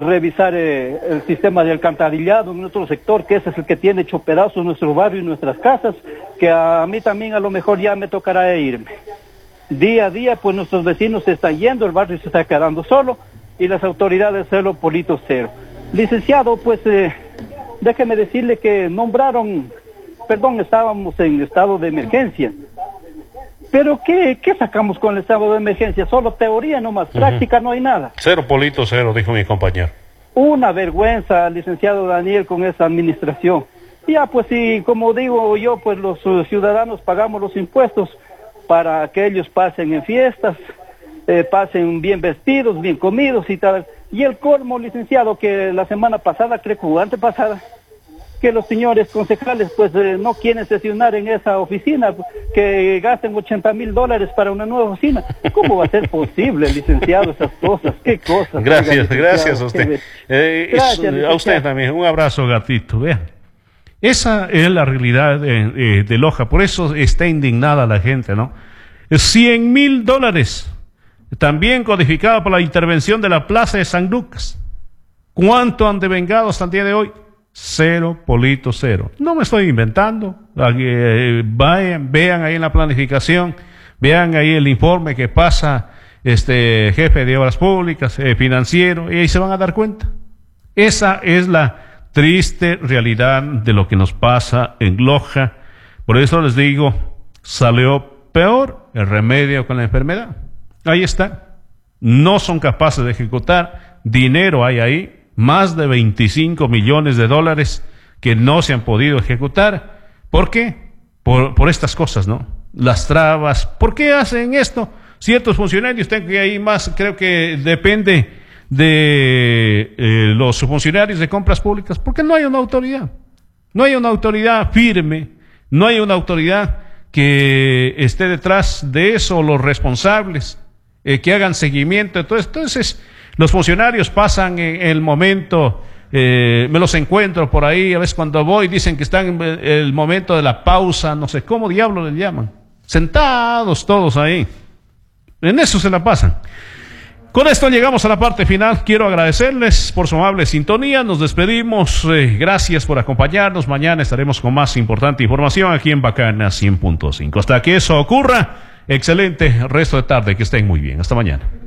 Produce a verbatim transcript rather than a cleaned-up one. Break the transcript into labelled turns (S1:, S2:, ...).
S1: revisar eh, el sistema de alcantarillado en nuestro sector, que ese es el que tiene hecho pedazos nuestro barrio y nuestras casas, que a mí también a lo mejor ya me tocará irme. Día a día, pues nuestros vecinos se están yendo, el barrio se está quedando solo y las autoridades cero polito cero. Licenciado, pues eh, déjeme decirle que nombraron, perdón, estábamos en estado de emergencia. Pero ¿qué, qué sacamos con el estado de emergencia? Solo teoría nomás, uh-huh. Práctica no hay nada.
S2: Cero polito cero, dijo mi compañero.
S1: Una vergüenza, licenciado Daniel, con esa administración. Ya, pues sí, como digo yo, pues los uh, ciudadanos pagamos los impuestos para que ellos pasen en fiestas, eh, pasen bien vestidos, bien comidos y tal. Y el colmo, licenciado, que la semana pasada, creo que antepasada, que los señores concejales pues eh, no quieren sesionar en esa oficina, que gasten ochenta mil dólares para una nueva oficina. ¿Cómo va a ser posible, licenciado, esas cosas? ¿Qué cosas?
S2: Gracias, oiga, gracias a usted. Eh, gracias, es, a usted también, un abrazo, gatito. Vean, esa es la realidad de, de, de Loja, por eso está indignada la gente, ¿no? cien mil dólares, también codificado por la intervención de la Plaza de San Lucas. ¿Cuánto han devengado hasta el día de hoy? Cero, polito, cero. No me estoy inventando. Eh, vayan, vean ahí en la planificación, vean ahí el informe que pasa este jefe de obras públicas, eh, financiero, y ahí se van a dar cuenta. Esa es la triste realidad de lo que nos pasa en Loja. Por eso les digo, salió peor el remedio con la enfermedad. Ahí está. No son capaces de ejecutar. Dinero hay ahí. Más de veinticinco millones de dólares que no se han podido ejecutar. ¿Por qué? Por, por estas cosas, ¿no? Las trabas. ¿Por qué hacen esto? Ciertos funcionarios, tengo que ahí más, creo que depende de eh, los funcionarios de compras públicas, porque no hay una autoridad. No hay una autoridad firme, no hay una autoridad que esté detrás de eso, los responsables, eh, que hagan seguimiento. Entonces, entonces los funcionarios pasan en el momento, eh, me los encuentro por ahí, a veces cuando voy dicen que están en el momento de la pausa, no sé cómo diablos le llaman, sentados todos ahí, en eso se la pasan. Con esto llegamos a la parte final. Quiero agradecerles por su amable sintonía. Nos despedimos. Eh, gracias por acompañarnos. Mañana estaremos con más importante información aquí en Bacana cien punto cinco. Hasta que eso ocurra, excelente resto de tarde. Que estén muy bien. Hasta mañana.